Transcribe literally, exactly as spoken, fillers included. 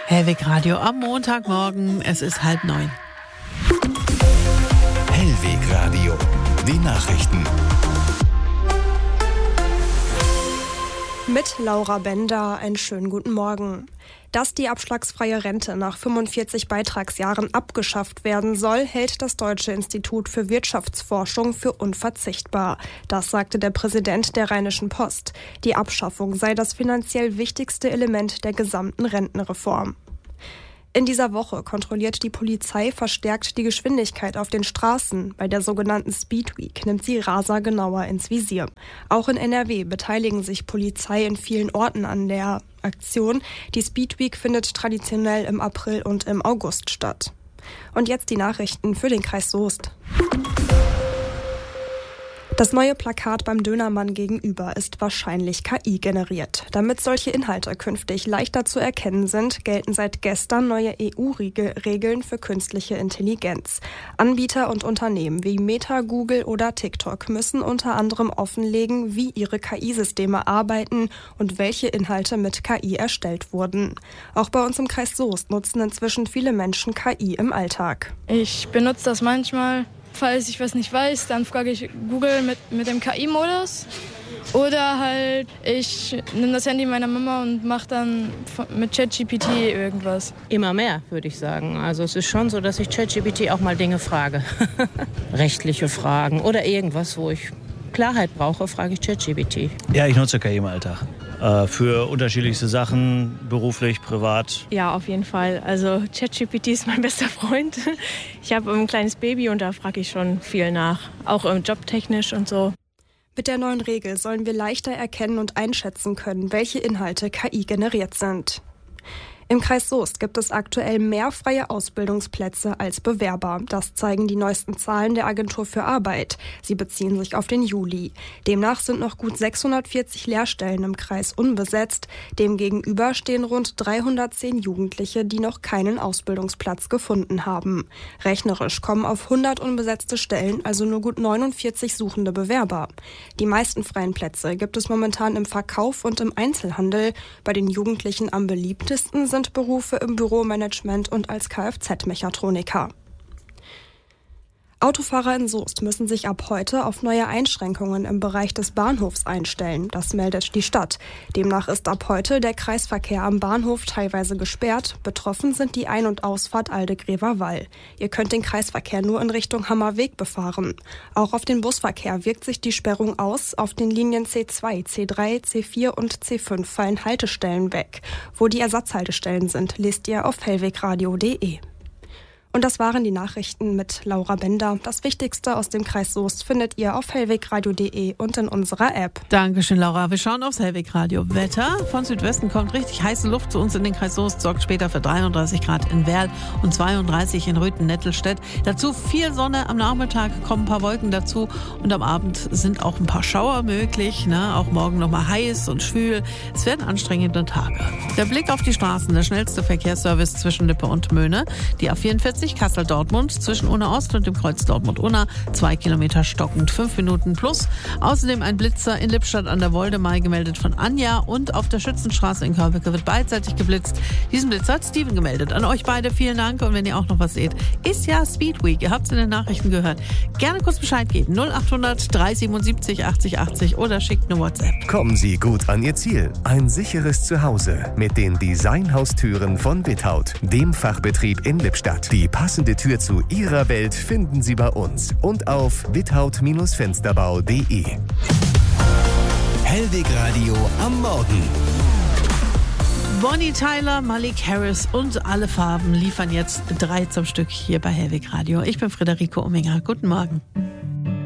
Hellwig Radio am Montagmorgen, es ist halb neun. Hellwig Radio, die Nachrichten. Mit Laura Bender, einen schönen guten Morgen. Dass die abschlagsfreie Rente nach fünfundvierzig Beitragsjahren abgeschafft werden soll, hält das Deutsche Institut für Wirtschaftsforschung für unverzichtbar. Das sagte der Präsident der Rheinischen Post. Die Abschaffung sei das finanziell wichtigste Element der gesamten Rentenreform. In dieser Woche kontrolliert die Polizei verstärkt die Geschwindigkeit auf den Straßen. Bei der sogenannten Speed Week nimmt sie Raser genauer ins Visier. Auch in N R W beteiligen sich Polizei in vielen Orten an der Aktion. Die Speed Week findet traditionell im April und im August statt. Und jetzt die Nachrichten für den Kreis Soest. Das neue Plakat beim Dönermann gegenüber ist wahrscheinlich K I generiert. Damit solche Inhalte künftig leichter zu erkennen sind, gelten seit gestern neue E U-Regeln für künstliche Intelligenz. Anbieter und Unternehmen wie Meta, Google oder TikTok müssen unter anderem offenlegen, wie ihre K I-Systeme arbeiten und welche Inhalte mit K I erstellt wurden. Auch bei uns im Kreis Soest nutzen inzwischen viele Menschen K I im Alltag. Ich benutze das manchmal. Falls ich was nicht weiß, dann frage ich Google mit, mit dem K I-Modus. Oder halt, ich nehme das Handy meiner Mama und mache dann mit ChatGPT irgendwas. Immer mehr, würde ich sagen. Also es ist schon so, dass ich ChatGPT auch mal Dinge frage. Rechtliche Fragen oder irgendwas, wo ich Klarheit brauche, frage ich ChatGPT. Ja, ich nutze K I im Alltag. Äh, für unterschiedlichste Sachen, beruflich, privat. Ja, auf jeden Fall. Also ChatGPT ist mein bester Freund. Ich habe ein kleines Baby und da frage ich schon viel nach. Auch ähm, jobtechnisch und so. Mit der neuen Regel sollen wir leichter erkennen und einschätzen können, welche Inhalte K I generiert sind. Im Kreis Soest gibt es aktuell mehr freie Ausbildungsplätze als Bewerber. Das zeigen die neuesten Zahlen der Agentur für Arbeit. Sie beziehen sich auf den Juli. Demnach sind noch gut sechshundertvierzig Lehrstellen im Kreis unbesetzt. Demgegenüber stehen rund dreihundertzehn Jugendliche, die noch keinen Ausbildungsplatz gefunden haben. Rechnerisch kommen auf hundert unbesetzte Stellen also nur gut neunundvierzig suchende Bewerber. Die meisten freien Plätze gibt es momentan im Verkauf und im Einzelhandel. Bei den Jugendlichen am beliebtesten sind sind Berufe im Büromanagement und als Kfz-Mechatroniker. Autofahrer in Soest müssen sich ab heute auf neue Einschränkungen im Bereich des Bahnhofs einstellen. Das meldet die Stadt. Demnach ist ab heute der Kreisverkehr am Bahnhof teilweise gesperrt. Betroffen sind die Ein- und Ausfahrt Aldegrever-Wall. Ihr könnt den Kreisverkehr nur in Richtung Hammerweg befahren. Auch auf den Busverkehr wirkt sich die Sperrung aus. Auf den Linien C zwei, C drei, C vier und C fünf fallen Haltestellen weg. Wo die Ersatzhaltestellen sind, lest ihr auf hellwegradio punkt de. Und das waren die Nachrichten mit Laura Bender. Das Wichtigste aus dem Kreis Soest findet ihr auf hellwegradio punkt de und in unserer App. Dankeschön, Laura. Wir schauen aufs Hellwig Radio. Wetter von Südwesten kommt richtig heiße Luft zu uns in den Kreis Soest, sorgt später für dreiunddreißig Grad in Werl und zweiunddreißig in Rüthen-Nettelstedt. Dazu viel Sonne, am Nachmittag kommen ein paar Wolken dazu und am Abend sind auch ein paar Schauer möglich. Ne? Auch morgen nochmal heiß und schwül. Es werden anstrengende Tage. Der Blick auf die Straßen, der schnellste Verkehrsservice zwischen Lippe und Möhne. Die A vierundvierzig Kassel-Dortmund zwischen Unna-Ost und dem Kreuz Dortmund-Unna. Zwei Kilometer stockend, fünf Minuten plus. Außerdem ein Blitzer in Lippstadt an der Woldemai gemeldet von Anja und auf der Schützenstraße in Körbecke wird beidseitig geblitzt. Diesen Blitzer hat Steven gemeldet. An euch beide vielen Dank und wenn ihr auch noch was seht, ist ja Speed Week. Ihr habt es in den Nachrichten gehört. Gerne kurz Bescheid geben. null achthundert drei siebenundsiebzig achtzig achtzig oder schickt eine WhatsApp. Kommen Sie gut an Ihr Ziel. Ein sicheres Zuhause mit den Designhaustüren von Without, dem Fachbetrieb in Lippstadt. Die passende Tür zu Ihrer Welt finden Sie bei uns und auf without Fensterbau punkt de. Hellwig Radio am Morgen. Bonnie Tyler, Malik Harris und alle Farben liefern jetzt drei zum Stück hier bei Hellwig Radio. Ich bin Friederike Ominger. Guten Morgen.